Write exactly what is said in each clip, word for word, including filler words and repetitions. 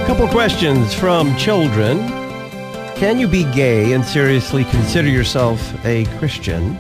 Couple questions from children. Can you be gay and seriously consider yourself a Christian?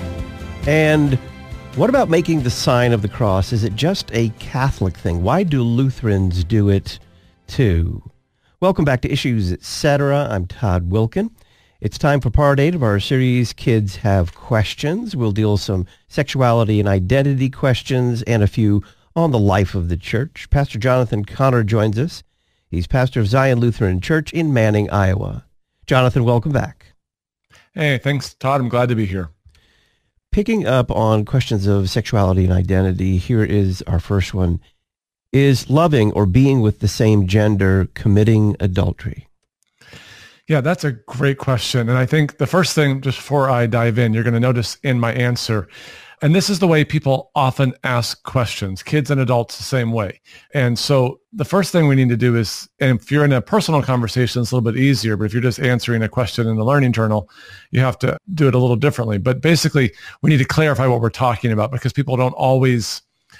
And what about making the sign of the cross? Is it just a Catholic thing? Why do Lutherans do it too? Welcome back to Issues Etc. I'm Todd Wilkin. It's time for part eight of our series, Kids Have Questions. We'll deal with some sexuality and identity questions and a few on the life of the church. Pastor Jonathan Connor joins us. He's pastor of Zion Lutheran Church in Manning, Iowa. Jonathan, welcome back. Hey, thanks, Todd. I'm glad to be here. Picking up on questions of sexuality and identity, here is our first one. Is loving or being with the same gender committing adultery? Yeah, that's a great question. And I think the first thing, just before I dive in, you're going to notice in my answer, and this is the way people often ask questions, kids and adults the same way. And so the first thing we need to do is, and if you're in a personal conversation, it's a little bit easier, but if you're just answering a question in the Learning Journal, you have to do it a little differently. But basically, we need to clarify what we're talking about because people don't always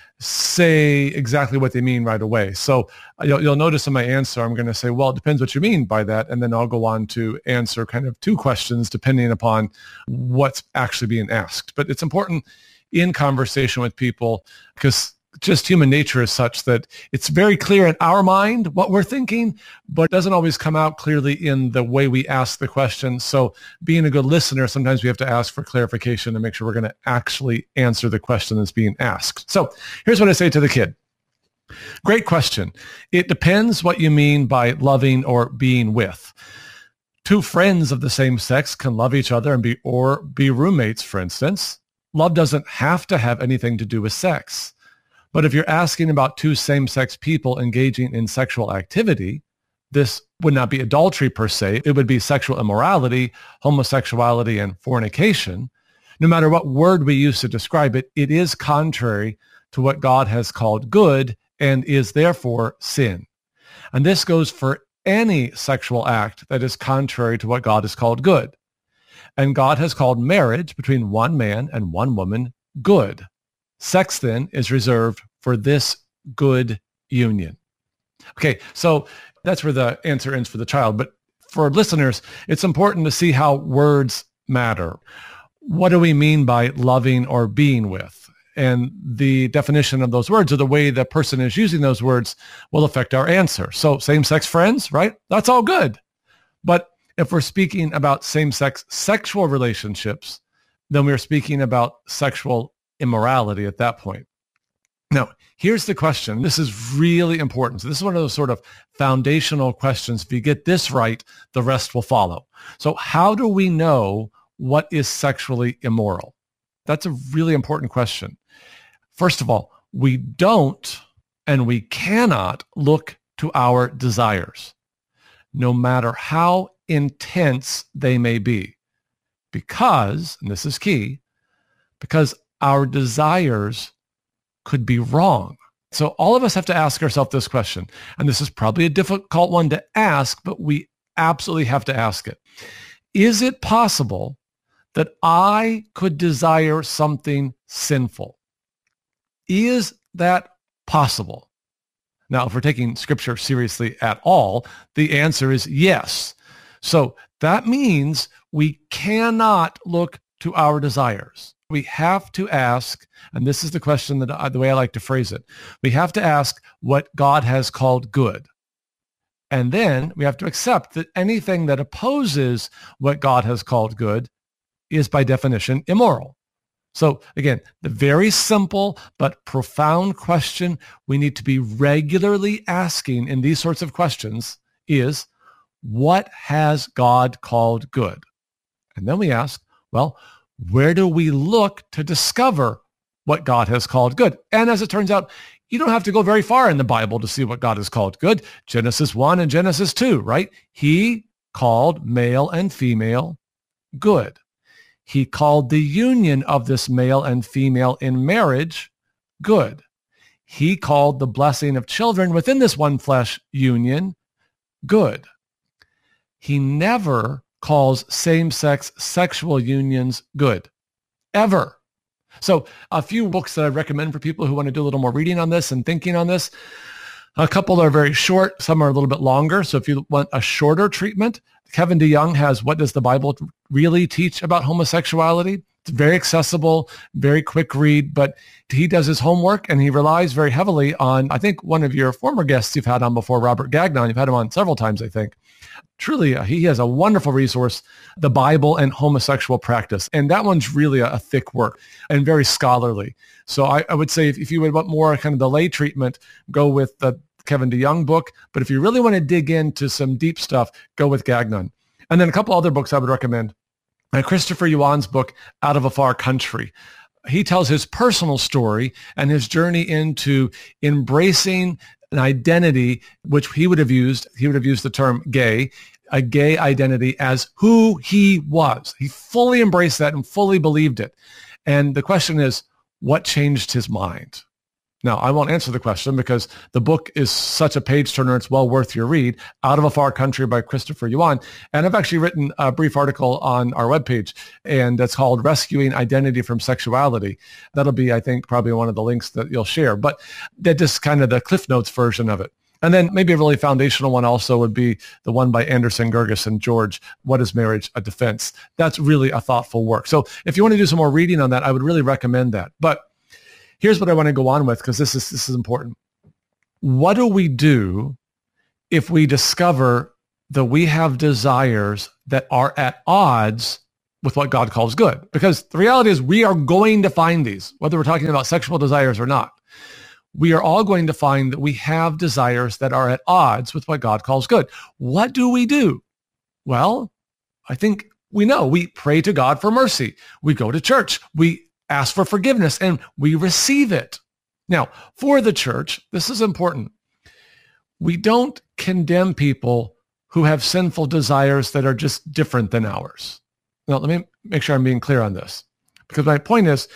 say exactly what they mean right away. So you'll, you'll notice in my answer, I'm going to say, well, it depends what you mean by that. And then I'll go on to answer kind of two questions depending upon what's actually being asked. But it's important in conversation with people because just human nature is such that it's very clear in our mind what we're thinking, but it doesn't always come out clearly in the way we ask the question. So being a good listener, sometimes we have to ask for clarification to make sure we're going to actually answer the question that's being asked. So here's what I say to the kid. Great question. It depends what you mean by loving or being with. Two friends of the same sex can love each other and be or be roommates, for instance. Love doesn't have to have anything to do with sex. But if you're asking about two same-sex people engaging in sexual activity, this would not be adultery per se. It would be sexual immorality, homosexuality, and fornication. No matter what word we use to describe it, it is contrary to what God has called good and is therefore sin. And this goes for any sexual act that is contrary to what God has called good. And God has called marriage between one man and one woman good. Sex, then, is reserved for this good union. Okay, so that's where the answer ends for the child. But for listeners, it's important to see how words matter. What do we mean by loving or being with? And the definition of those words or the way the person is using those words will affect our answer. So same-sex friends, right? That's all good. But if we're speaking about same-sex sexual relationships, then we're speaking about sexual immorality at that point. Now, here's the question. This is really important. So this is one of those sort of foundational questions. If you get this right, the rest will follow. So how do we know what is sexually immoral? That's a really important question. First of all, we don't and we cannot look to our desires, no matter how intense they may be, because, and this is key, because our desires could be wrong. So all of us have to ask ourselves this question, and this is probably a difficult one to ask, but we absolutely have to ask it. Is it possible that I could desire something sinful? Is that possible? Now, if we're taking Scripture seriously at all, the answer is yes. So that means we cannot look to our desires. We have to ask, and this is the question that I, the way I like to phrase it, we have to ask what God has called good. And then we have to accept that anything that opposes what God has called good is by definition immoral. So again, the very simple but profound question we need to be regularly asking in these sorts of questions is, what has God called good? And then we ask, well, where do we look to discover what God has called good? And as it turns out, you don't have to go very far in the Bible to see what God has called good. Genesis one and Genesis two, right? He called male and female good. He called the union of this male and female in marriage good. He called the blessing of children within this one flesh union good. He never calls same-sex sexual unions good, ever. So a few books that I recommend for people who want to do a little more reading on this and thinking on this. A couple are very short. Some are a little bit longer. So if you want a shorter treatment, Kevin DeYoung has What Does the Bible Really Teach About Homosexuality? It's very accessible, very quick read, but he does his homework and he relies very heavily on, I think, one of your former guests you've had on before, Robert Gagnon. You've had him on several times, I think. Truly, uh, he has a wonderful resource, The Bible and Homosexual Practice. And that one's really a, a thick work and very scholarly. So I, I would say if, if you would want more kind of the lay treatment, go with the Kevin DeYoung book. But if you really want to dig into some deep stuff, go with Gagnon. And then a couple other books I would recommend. Uh, Christopher Yuan's book, Out of a Far Country. He tells his personal story and his journey into embracing an identity, which he would have used, he would have used the term gay, a gay identity as who he was. He fully embraced that and fully believed it. And the question is, what changed his mind? Now, I won't answer the question because the book is such a page turner. It's well worth your read. Out of a Far Country by Christopher Yuan. And I've actually written a brief article on our webpage, and that's called Rescuing Identity from Sexuality. That'll be, I think, probably one of the links that you'll share. But that's just kind of the Cliff Notes version of it. And then maybe a really foundational one also would be the one by Anderson, Gerges, and George, What is Marriage? A Defense? That's really a thoughtful work. So if you want to do some more reading on that, I would really recommend that. But here's what I want to go on with, because this is this is important. What do we do if we discover that we have desires that are at odds with what God calls good? Because the reality is we are going to find these, whether we're talking about sexual desires or not. We are all going to find that we have desires that are at odds with what God calls good. What do we do? Well, I think we know. We pray to God for mercy. We go to church. We ask for forgiveness, and we receive it. Now, for the church, this is important. We don't condemn people who have sinful desires that are just different than ours. Now, let me make sure I'm being clear on this, because my point is,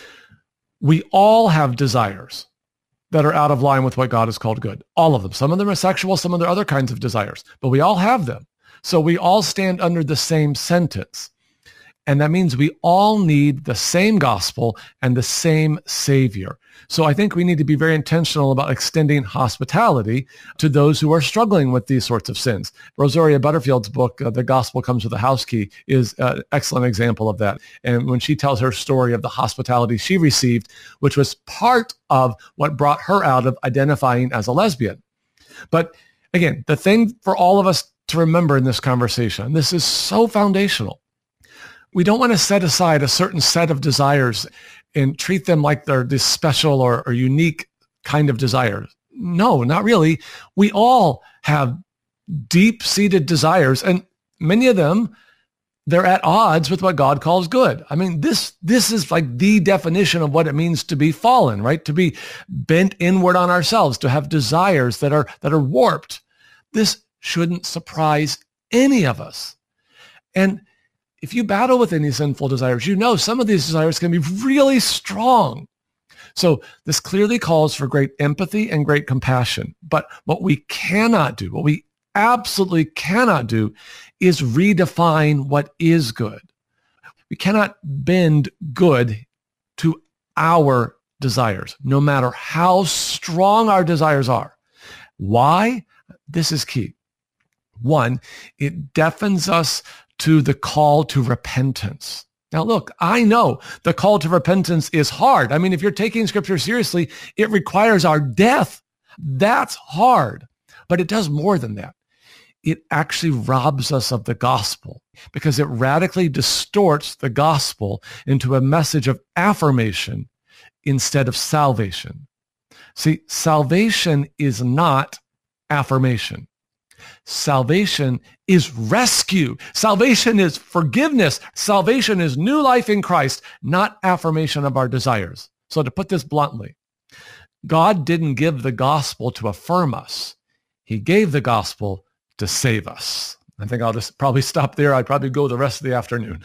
we all have desires that are out of line with what God has called good. All of them. Some of them are sexual, some of them are other kinds of desires, but we all have them. So we all stand under the same sentence. And that means we all need the same gospel and the same Savior. So I think we need to be very intentional about extending hospitality to those who are struggling with these sorts of sins. Rosaria Butterfield's book, uh, The Gospel Comes with a House Key, is an excellent example of that. And when she tells her story of the hospitality she received, which was part of what brought her out of identifying as a lesbian. But again, the thing for all of us to remember in this conversation, this is so foundational. We don't want to set aside a certain set of desires and treat them like they're this special or, or unique kind of desires. No, not really. We all have deep-seated desires, and many of them, they're at odds with what God calls good. I mean, this this is like the definition of what it means to be fallen, right? To be bent inward on ourselves, to have desires that are that are warped. This shouldn't surprise any of us. And if you battle with any sinful desires, you know some of these desires can be really strong. So this clearly calls for great empathy and great compassion. But what we cannot do, what we absolutely cannot do, is redefine what is good. We cannot bend good to our desires, no matter how strong our desires are. Why? This is key. One, it deafens us to the call to repentance. Now, look, I know the call to repentance is hard. I mean, if you're taking Scripture seriously, it requires our death. That's hard. But it does more than that. It actually robs us of the gospel because it radically distorts the gospel into a message of affirmation instead of salvation. See, salvation is not affirmation. Salvation is rescue. Salvation is forgiveness. Salvation is new life in Christ, not affirmation of our desires. So to put this bluntly, God didn't give the gospel to affirm us. He gave the gospel to save us. I think I'll just probably stop there. I'd probably go the rest of the afternoon.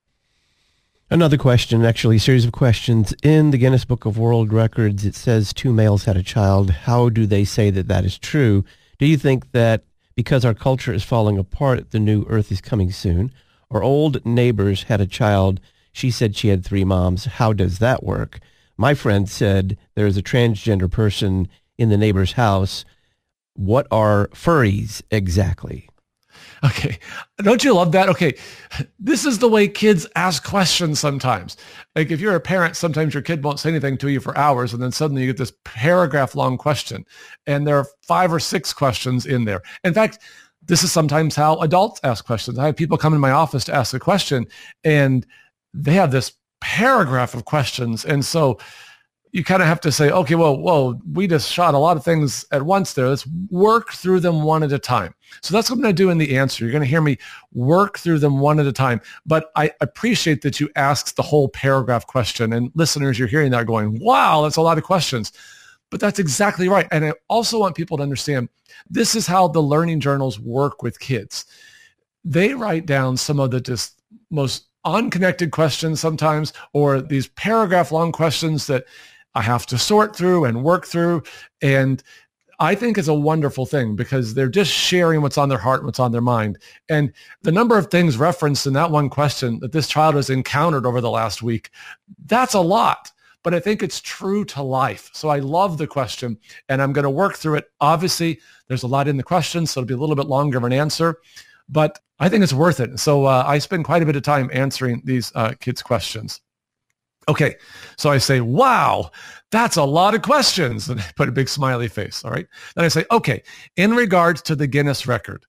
Another question, actually, a series of questions. In the Guinness Book of World Records, it says two males had a child. How do they say that that is true? Do you think that because our culture is falling apart, the new earth is coming soon? Our old neighbors had a child. She said she had three moms. How does that work? My friend said there is a transgender person in the neighbor's house. What are furries exactly? Okay. Don't you love that? Okay. This is the way kids ask questions sometimes. Like if you're a parent, sometimes your kid won't say anything to you for hours, and then suddenly you get this paragraph long question. And there are five or six questions in there. In fact, this is sometimes how adults ask questions. I have people come in my office to ask a question, and they have this paragraph of questions. And so you kind of have to say, okay, well, whoa, we just shot a lot of things at once there. Let's work through them one at a time. So that's what I'm going to do in the answer. You're going to hear me work through them one at a time. But I appreciate that you asked the whole paragraph question. And listeners, you're hearing that going, wow, that's a lot of questions. But that's exactly right. And I also want people to understand this is how the learning journals work with kids. They write down some of the just most unconnected questions sometimes, or these paragraph long questions that I have to sort through and work through. And I think it's a wonderful thing because they're just sharing what's on their heart, what's on their mind. And the number of things referenced in that one question that this child has encountered over the last week, that's a lot. But I think it's true to life. So I love the question, and I'm going to work through it. Obviously, there's a lot in the question, so it'll be a little bit longer of an answer. But I think it's worth it. So uh, I spend quite a bit of time answering these uh, kids' questions. Okay, so I say, wow, that's a lot of questions. And I put a big smiley face, all right? Then I say, okay, in regards to the Guinness record,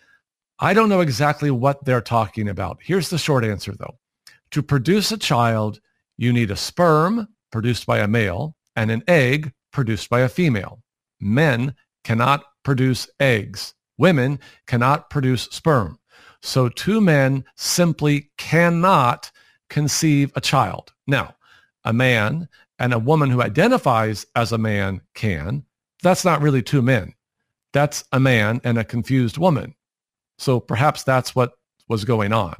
I don't know exactly what they're talking about. Here's the short answer, though. To produce a child, you need a sperm produced by a male and an egg produced by a female. Men cannot produce eggs. Women cannot produce sperm. So two men simply cannot conceive a child. Now, a man and a woman who identifies as a man can. That's not really two men. That's a man and a confused woman. So perhaps that's what was going on.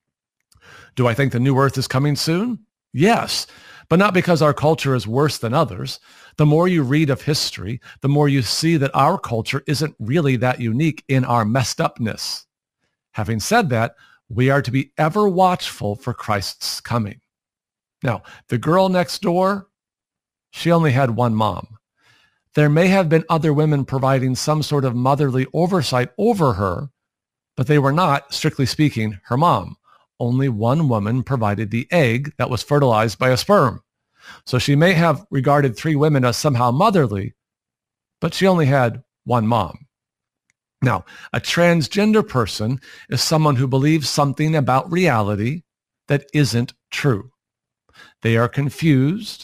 Do I think the new earth is coming soon? Yes, but not because our culture is worse than others. The more you read of history, the more you see that our culture isn't really that unique in our messed upness. Having said that, we are to be ever watchful for Christ's coming. Now, the girl next door, she only had one mom. There may have been other women providing some sort of motherly oversight over her, but they were not, strictly speaking, her mom. Only one woman provided the egg that was fertilized by a sperm. So she may have regarded three women as somehow motherly, but she only had one mom. Now, a transgender person is someone who believes something about reality that isn't true. They are confused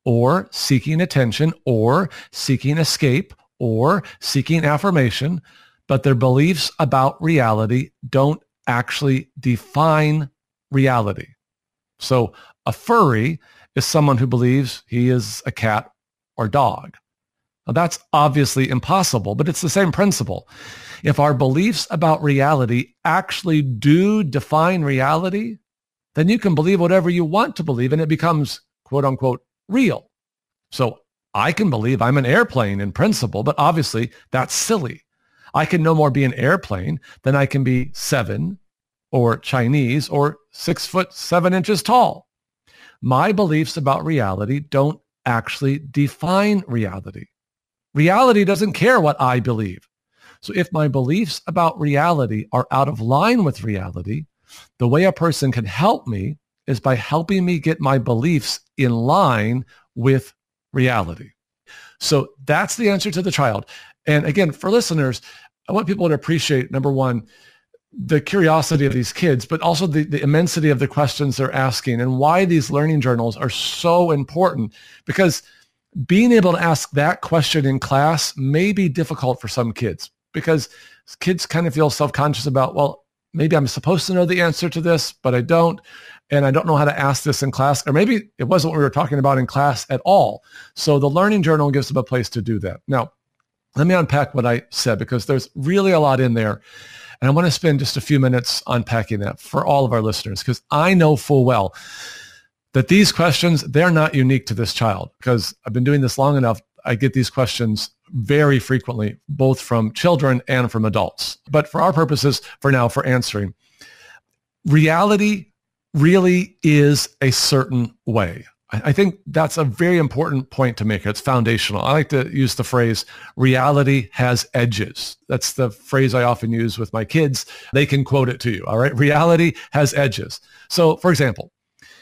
or seeking attention or seeking escape or seeking affirmation, but their beliefs about reality don't actually define reality. So a furry is someone who believes he is a cat or dog. Now, that's obviously impossible, but it's the same principle. If our beliefs about reality actually do define reality, then you can believe whatever you want to believe, and it becomes, quote unquote, real. So I can believe I'm an airplane in principle, but obviously that's silly. I can no more be an airplane than I can be seven or Chinese or six foot seven inches tall. My beliefs about reality don't actually define reality. Reality doesn't care what I believe. So if my beliefs about reality are out of line with reality, the way a person can help me is by helping me get my beliefs in line with reality. So that's the answer to the child. And again, for listeners, I want people to appreciate, number one, the curiosity of these kids, but also the, the immensity of the questions they're asking and why these learning journals are so important. Because being able to ask that question in class may be difficult for some kids because kids kind of feel self-conscious about, well, maybe I'm supposed to know the answer to this, but I don't. And I don't know how to ask this in class. Or maybe it wasn't what we were talking about in class at all. So the learning journal gives them a place to do that. Now, let me unpack what I said because there's really a lot in there. And I want to spend just a few minutes unpacking that for all of our listeners because I know full well that these questions, they're not unique to this child because I've been doing this long enough. I get these questions very frequently, both from children and from adults. But for our purposes, for now, for answering, reality really is a certain way. I think that's a very important point to make. It's foundational. I like to use the phrase, reality has edges. That's the phrase I often use with my kids. They can quote it to you, all right? Reality has edges. So, for example,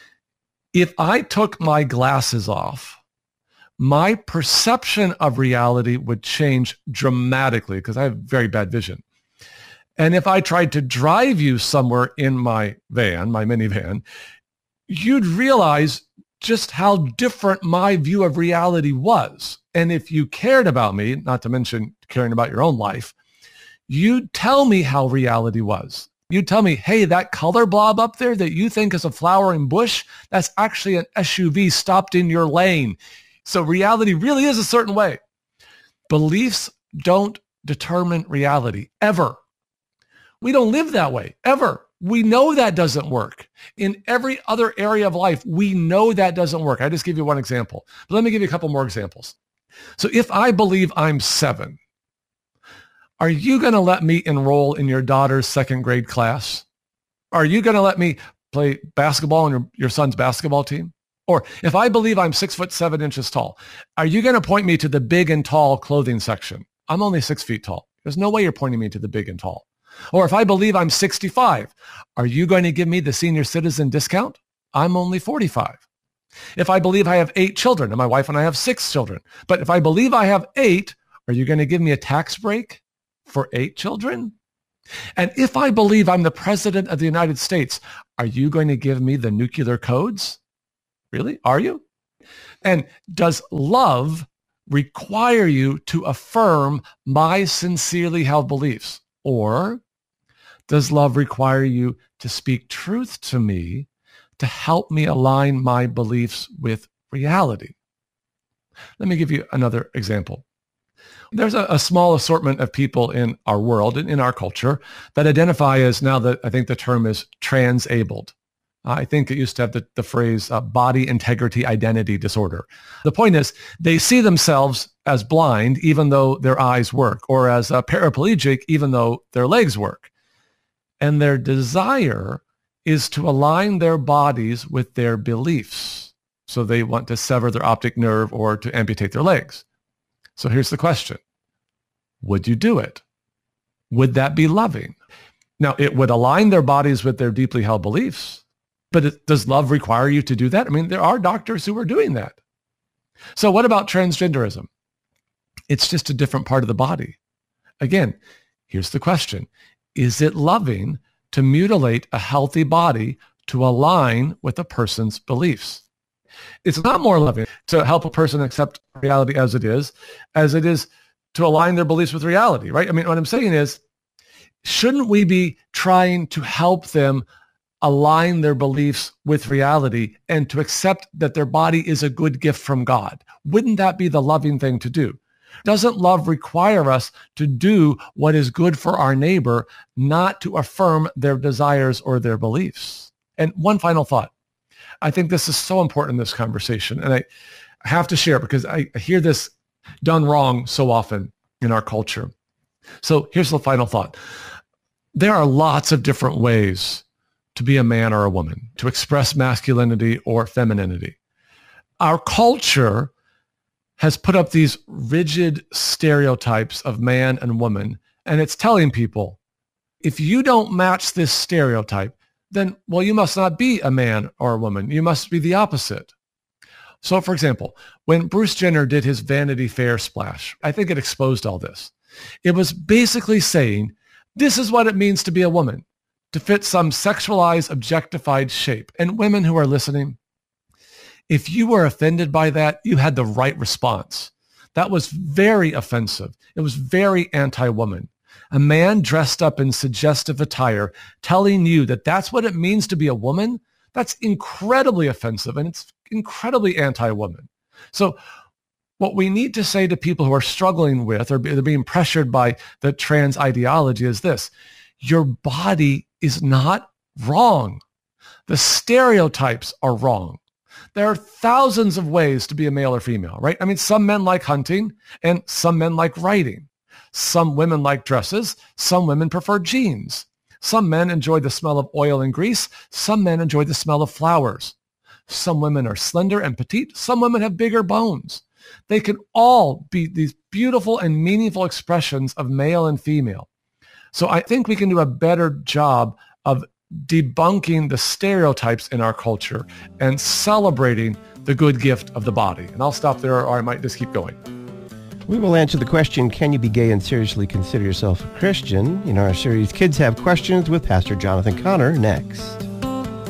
if I took my glasses off, my perception of reality would change dramatically because I have very bad vision. And if I tried to drive you somewhere in my van, my minivan, you'd realize just how different my view of reality was. And if you cared about me, not to mention caring about your own life, you'd tell me how reality was. You'd tell me, hey, that color blob up there that you think is a flowering bush, that's actually an S U V stopped in your lane. So reality really is a certain way. Beliefs don't determine reality, ever. We don't live that way, ever. We know that doesn't work. In every other area of life, we know that doesn't work. I just give you one example. But let me give you a couple more examples. So if I believe I'm seven, are you going to let me enroll in your daughter's second grade class? Are you going to let me play basketball on your, your son's basketball team? Or if I believe I'm six foot seven inches tall, are you going to point me to the big and tall clothing section? I'm only six feet tall. There's no way you're pointing me to the big and tall. Or if I believe I'm sixty-five, are you going to give me the senior citizen discount? I'm only forty-five. If I believe I have eight children, and my wife and I have six children, but if I believe I have eight, are you going to give me a tax break for eight children? And if I believe I'm the president of the United States, are you going to give me the nuclear codes? Really? Are you? And does love require you to affirm my sincerely held beliefs? Or does love require you to speak truth to me to help me align my beliefs with reality? Let me give you another example. There's a, a small assortment of people in our world and in our culture that identify as, now that I think the term is transabled. I think it used to have the, the phrase uh, body integrity identity disorder. The point is, they see themselves as blind even though their eyes work, or as a paraplegic even though their legs work. And their desire is to align their bodies with their beliefs. So they want to sever their optic nerve or to amputate their legs. So here's the question. Would you do it? Would that be loving? Now, it would align their bodies with their deeply held beliefs. But it, does love require you to do that? I mean, there are doctors who are doing that. So what about transgenderism? It's just a different part of the body. Again, here's the question. Is it loving to mutilate a healthy body to align with a person's beliefs? It's not more loving to help a person accept reality as it is, as it is to align their beliefs with reality, right? I mean, what I'm saying is, shouldn't we be trying to help them align their beliefs with reality and to accept that their body is a good gift from God? Wouldn't that be the loving thing to do? Doesn't love require us to do what is good for our neighbor, not to affirm their desires or their beliefs? And one final thought. I think this is so important in this conversation, and I have to share because I hear this done wrong so often in our culture. So here's the final thought. There are lots of different ways to be a man or a woman, to express masculinity or femininity. Our culture has put up these rigid stereotypes of man and woman, and it's telling people, if you don't match this stereotype, then, well, you must not be a man or a woman. You must be the opposite. So, for example, when Bruce Jenner did his Vanity Fair splash, I think it exposed all this. It was basically saying, this is what it means to be a woman, to fit some sexualized, objectified shape. And women who are listening, if you were offended by that, you had the right response. That was very offensive. It was very anti-woman. A man dressed up in suggestive attire telling you that that's what it means to be a woman, that's incredibly offensive and it's incredibly anti-woman. So what we need to say to people who are struggling with or they're being pressured by the trans ideology is this: your body is not wrong. The stereotypes are wrong. There are thousands of ways to be a male or female, right? I mean, some men like hunting and some men like writing. Some women like dresses. Some women prefer jeans. Some men enjoy the smell of oil and grease. Some men enjoy the smell of flowers. Some women are slender and petite. Some women have bigger bones. They can all be these beautiful and meaningful expressions of male and female. So I think we can do a better job of debunking the stereotypes in our culture and celebrating the good gift of the body. And I'll stop there, or I might just keep going. We will answer the question, can you be gay and seriously consider yourself a Christian? In our series, Kids Have Questions with Pastor Jonathan Conner, next.